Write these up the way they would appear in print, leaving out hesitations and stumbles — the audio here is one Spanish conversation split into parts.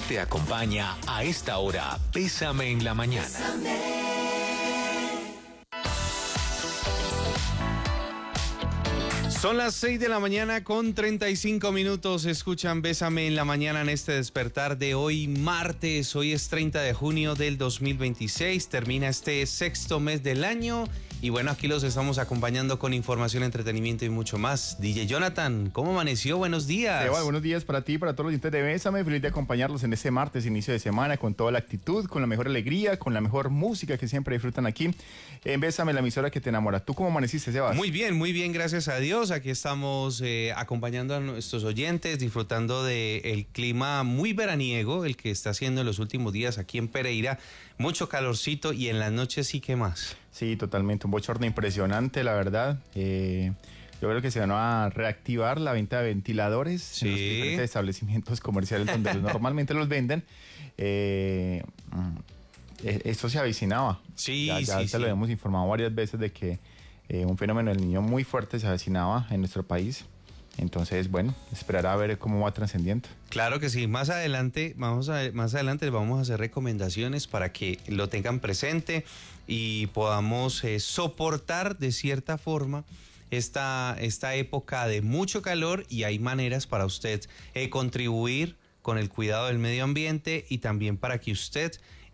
Te acompaña a esta hora Bésame en la Mañana. Son las 6 de la mañana con 35 minutos. Escuchan Bésame en la Mañana en este despertar de hoy martes. Hoy es 30 de junio del 2026. Termina este sexto mes del año. Y bueno, aquí los estamos acompañando con información, entretenimiento y mucho más. DJ Jonathan, ¿cómo amaneció? Buenos días. Seba, buenos días para ti, para todos los oyentes de Bésame. Feliz de acompañarlos en este martes, inicio de semana, con toda la actitud, con la mejor alegría, con la mejor música que siempre disfrutan aquí en Bésame, la emisora que te enamora. ¿Tú cómo amaneciste, Sebas? Muy bien, gracias a Dios. Aquí estamos acompañando a nuestros oyentes, disfrutando del clima muy veraniego, el que está haciendo en los últimos días aquí en Pereira. Mucho calorcito y en las noches sí que más. Sí, totalmente, un bochorno impresionante, la verdad. Yo creo que se van a reactivar la venta de ventiladores en los diferentes establecimientos comerciales donde normalmente los venden. Esto se avecinaba. Sí, ya te lo hemos informado varias veces de que un fenómeno del niño muy fuerte se avecinaba en nuestro país. Entonces, bueno, esperar a ver cómo va trascendiendo. Claro que sí. Más adelante vamos a hacer recomendaciones para que lo tengan presente y podamos soportar de cierta forma esta época de mucho calor, y hay maneras para usted contribuir con el cuidado del medio ambiente y también para que usted,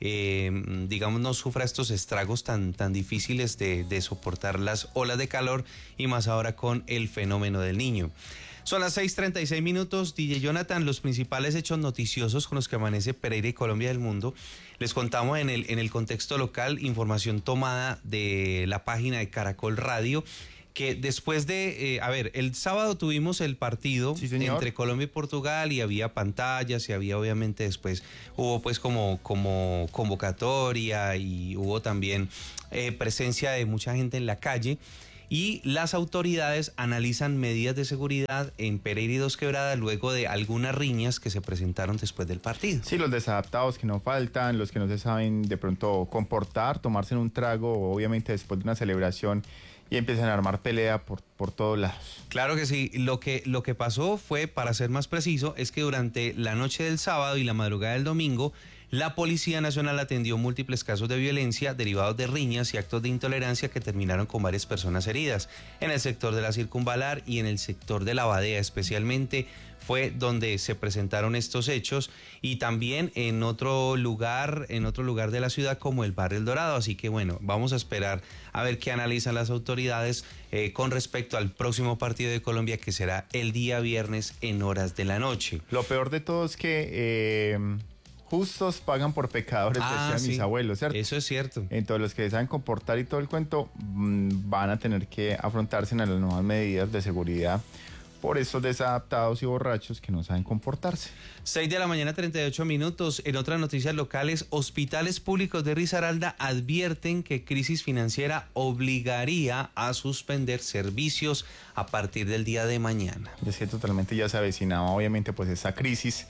digamos, no sufra estos estragos tan difíciles de soportar las olas de calor, y más ahora con el fenómeno del niño. Son las 6:36 minutos. DJ Jonathan, los principales hechos noticiosos con los que amanece Pereira y Colombia del mundo. Les contamos en el contexto local, información tomada de la página de Caracol Radio, que después de, el sábado tuvimos el partido entre Colombia y Portugal, y había pantallas, y había obviamente después, hubo pues como convocatoria, y hubo también presencia de mucha gente en la calle. Y las autoridades analizan medidas de seguridad en Pereira y Dos Quebradas luego de algunas riñas que se presentaron después del partido. Sí, los desadaptados que no faltan, los que no se saben de pronto comportar, tomarse un trago, obviamente después de una celebración, y empiezan a armar pelea por todos lados. Claro que sí. Lo que pasó fue, para ser más preciso, es que durante la noche del sábado y la madrugada del domingo, la Policía Nacional atendió múltiples casos de violencia derivados de riñas y actos de intolerancia que terminaron con varias personas heridas. En el sector de la Circunvalar y en el sector de la Badea especialmente fue donde se presentaron estos hechos, y también en otro lugar de la ciudad como el barrio El Dorado. Así que bueno, vamos a esperar a ver qué analizan las autoridades con respecto al próximo partido de Colombia, que será el día viernes en horas de la noche. Lo peor de todo es que justos pagan por pecadores, decían mis abuelos, ¿cierto? Eso es cierto. Entonces los que saben comportar y todo el cuento van a tener que afrontarse en las nuevas medidas de seguridad por esos desadaptados y borrachos que no saben comportarse. 6 de la mañana, 38 minutos. En otras noticias locales, hospitales públicos de Risaralda advierten que crisis financiera obligaría a suspender servicios a partir del día de mañana. Es que totalmente ya se avecinaba, obviamente, pues esa crisis.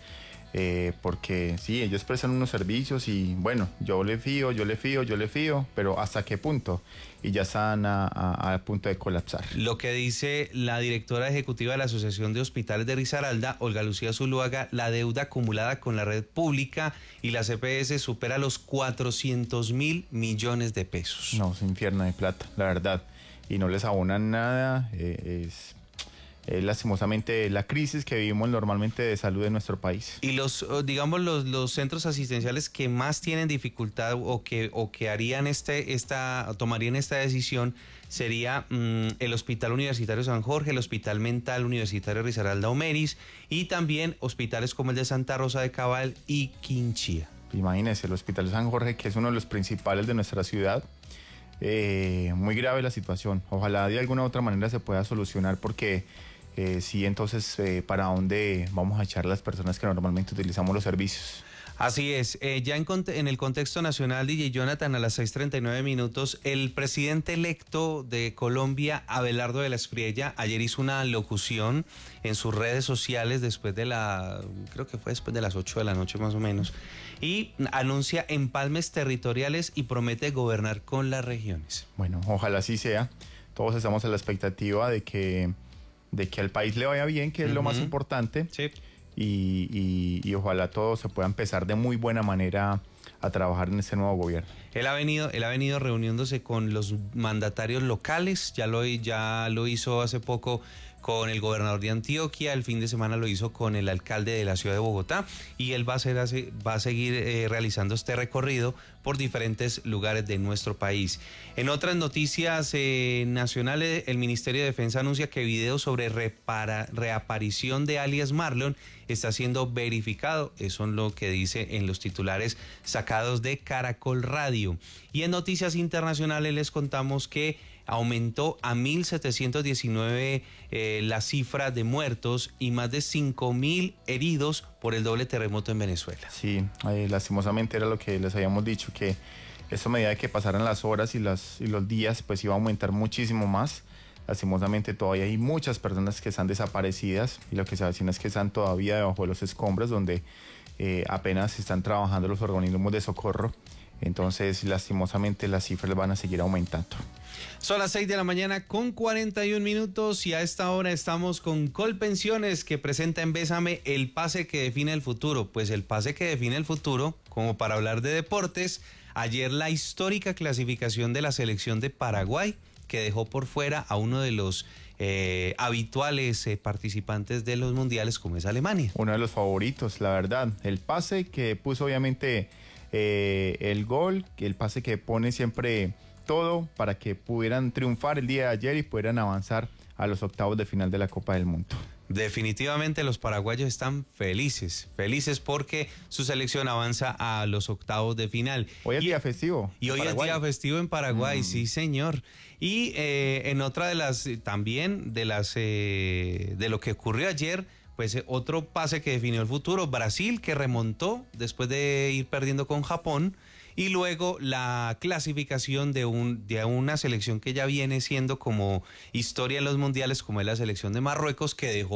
Porque sí, ellos prestan unos servicios y bueno, yo le fío, pero ¿hasta qué punto? Y ya están a punto de colapsar. Lo que dice la directora ejecutiva de la Asociación de Hospitales de Risaralda, Olga Lucía Zuluaga, la deuda acumulada con la red pública y la CPS supera los 400.000 millones de pesos. No, es un infierno de plata, la verdad. Y no les abonan nada, lastimosamente la crisis que vivimos normalmente de salud en nuestro país. Y los centros asistenciales que más tienen dificultad o que harían tomarían esta decisión sería el Hospital Universitario San Jorge, el Hospital Mental Universitario Risaralda Omeris, y también hospitales como el de Santa Rosa de Cabal y Quinchía. Imagínense, el Hospital San Jorge, que es uno de los principales de nuestra ciudad. Muy grave la situación. Ojalá de alguna u otra manera se pueda solucionar, porque sí, entonces, ¿para dónde vamos a echar las personas que normalmente utilizamos los servicios? Así es. Ya en el contexto nacional, DJ Jonathan, a las 6:39 minutos, el presidente electo de Colombia, Abelardo de la Espriella, ayer hizo una locución en sus redes sociales creo que fue después de las 8 de la noche más o menos, y anuncia empalmes territoriales y promete gobernar con las regiones. Bueno, ojalá así sea. Todos estamos a la expectativa de que al país le vaya bien, que es lo más importante. Sí. y ojalá todo se pueda empezar de muy buena manera a trabajar en este nuevo gobierno. Él ha venido reuniéndose con los mandatarios locales, ya lo hizo hace poco con el gobernador de Antioquia, el fin de semana lo hizo con el alcalde de la ciudad de Bogotá y él va a seguir realizando este recorrido por diferentes lugares de nuestro país. En otras noticias nacionales, el Ministerio de Defensa anuncia que video sobre reaparición de alias Marlon está siendo verificado. Eso es lo que dice en los titulares sacados de Caracol Radio. Y en noticias internacionales les contamos que aumentó a 1.719 la cifra de muertos y más de 5.000 heridos por el doble terremoto en Venezuela. Sí, lastimosamente era lo que les habíamos dicho, que eso a medida que pasaran las horas y los días, pues iba a aumentar muchísimo más. Lastimosamente todavía hay muchas personas que están desaparecidas y lo que se avecina es que están todavía debajo de los escombros donde apenas están trabajando los organismos de socorro. Entonces, lastimosamente las cifras van a seguir aumentando. Son las 6 de la mañana con 41 minutos y a esta hora estamos con Colpensiones, que presenta en Bésame el pase que define el futuro. Pues el pase que define el futuro, como para hablar de deportes, ayer la histórica clasificación de la selección de Paraguay, que dejó por fuera a uno de los habituales participantes de los mundiales, como es Alemania. Uno de los favoritos, la verdad. El pase que puso obviamente el gol, el pase que pone siempre todo para que pudieran triunfar el día de ayer y pudieran avanzar a los octavos de final de la Copa del Mundo. Definitivamente los paraguayos están felices porque su selección avanza a los octavos de final. Hoy es día festivo. Y hoy es día festivo en Paraguay, sí señor. Y en otra de las, también de lo que ocurrió ayer, pues otro pase que definió el futuro, Brasil, que remontó después de ir perdiendo con Japón, y luego la clasificación de una selección que ya viene siendo como historia en los mundiales, como es la selección de Marruecos, que dejó